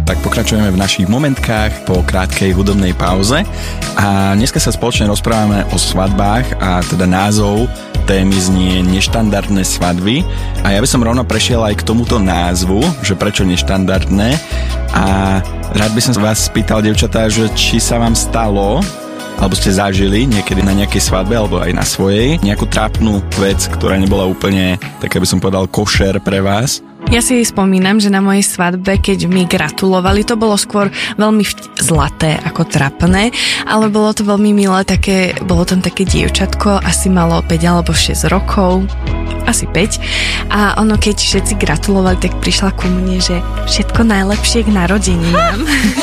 Tak pokračujeme v našich momentkách po krátkej hudobnej pauze a dneska sa spoločne rozprávame o svadbách a teda názov témy znie neštandardné svadby a ja by som rovno prešiel aj k tomuto názvu, že prečo neštandardné, a rád by som vás spýtal, dievčatá, že či sa vám stalo alebo ste zažili niekedy na nejakej svadbe alebo aj na svojej nejakú trápnu vec, ktorá nebola úplne, tak by som povedal, košer pre vás. Ja si spomínam, že na mojej svadbe, keď mi gratulovali, to bolo skôr veľmi zlaté ako trapné, ale bolo to veľmi milé, bolo tam také dievčatko, asi malo 5 alebo 6 rokov, asi 5, a ono, keď všetci gratulovali, tak prišla ku mne, že všetko najlepšie k narodeninám.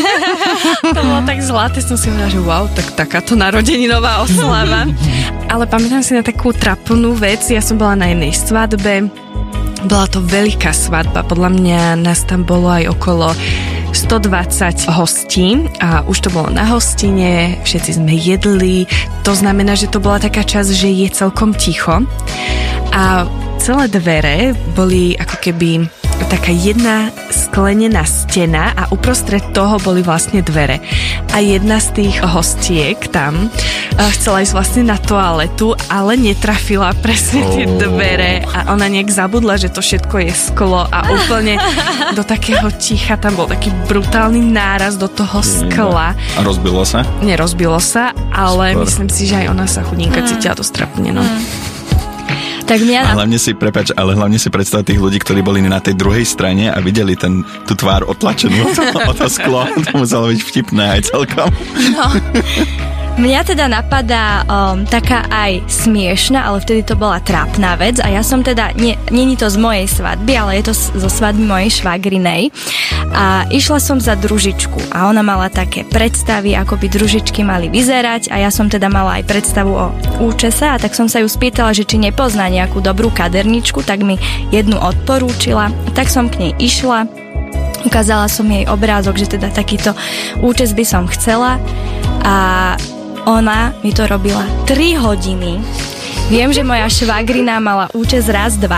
To bolo tak zlaté, som si hovorila, že wow, tak takáto narodeninová oslava. Ale pamätám si na takú trapnú vec, ja som bola na jednej svadbe. Bola to veľká svadba, podľa mňa nás tam bolo aj okolo 120 hostí a už to bolo na hostine, všetci sme jedli, to znamená, že to bola taká časť, že je celkom ticho a celé dvere boli ako keby taká jedna sklenená stena a uprostred toho boli vlastne dvere. A jedna z tých hostiek tam chcela ísť vlastne na toaletu, ale netrafila presne tie dvere a ona nejak zabudla, že to všetko je sklo a úplne do takého ticha tam bol taký brutálny náraz do toho skla. A rozbilo sa? Nerozbilo sa, ale super. Myslím si, že aj ona sa chudinka cítila dosť trapne, no. Tak a hlavne si predstav tých ľudí, ktorí boli na tej druhej strane a videli tú tvár otlačenú o to sklo. To muselo byť vtipné aj celkom. No. Mňa teda napadá taká aj smiešná, ale vtedy to bola trápna vec a ja som teda, nie to z mojej svadby, ale je to zo svadby mojej švagrinej a išla som za družičku a ona mala také predstavy, ako by družičky mali vyzerať a ja som teda mala aj predstavu o účese a tak som sa ju spýtala, že či nepozná nejakú dobrú kaderničku, tak mi jednu odporúčila, tak som k nej išla. Ukázala som jej obrázok, že teda takýto účes by som chcela a ona mi to robila 3 hodiny. Viem, že moja švagrina mala účes raz, 2,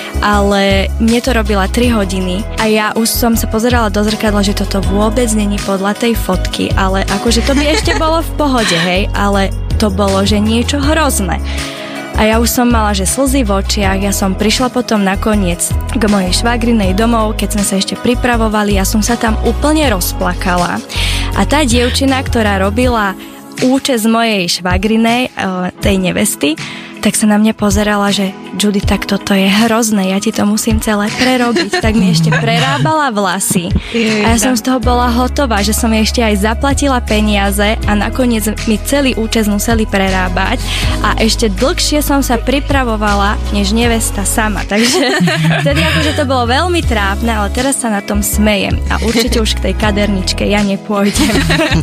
ale mne to robila 3 hodiny a ja už som sa pozerala do zrkadla, že toto vôbec není podľa tej fotky, ale akože to by ešte bolo v pohode, hej, ale to bolo, že niečo hrozné. A ja už som mala, že slzy v očiach, ja som prišla potom nakoniec k mojej švagrinej domov, keď sme sa ešte pripravovali, ja som sa tam úplne rozplakala. A tá dievčina, ktorá robila účes mojej švagrinej, tej nevesty, tak sa na mňa pozerala, že Judy, tak toto je hrozné, ja ti to musím celé prerobiť. Tak mi ešte prerábala vlasy a ja som z toho bola hotová, že som jej ešte aj zaplatila peniaze a nakoniec mi celý účes museli prerábať a ešte dlhšie som sa pripravovala než nevesta sama, takže vtedy akože to bolo veľmi trápne, ale teraz sa na tom smejem a určite už k tej kaderničke ja nepôjdem.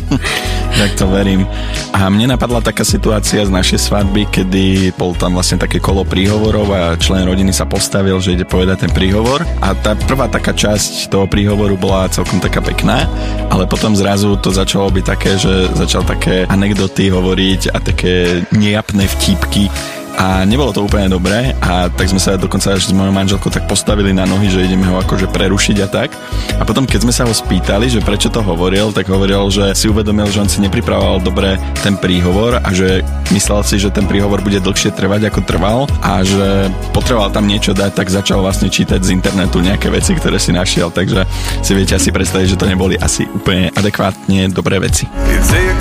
Tak to verím. A mne napadla taká situácia z našej svadby, kedy bol tam vlastne také kolo príhovorov a člen rodiny sa postavil, že ide povedať ten príhovor a tá prvá taká časť toho príhovoru bola celkom taká pekná, ale potom zrazu to začalo byť také, že začal také anekdoty hovoriť a také nejapné vtipky a nebolo to úplne dobré a tak sme sa dokonca až s mojou manželkou tak postavili na nohy, že ideme ho akože prerušiť a tak. A potom keď sme sa ho spýtali, že prečo to hovoril, tak hovoril, že si uvedomil, že on si nepripravoval dobre ten príhovor a že myslel si, že ten príhovor bude dlhšie trvať ako trval a že potreboval tam niečo dať, tak začal vlastne čítať z internetu nejaké veci, ktoré si našiel, takže si viete asi predstaviť, že to neboli asi úplne adekvátne dobré veci.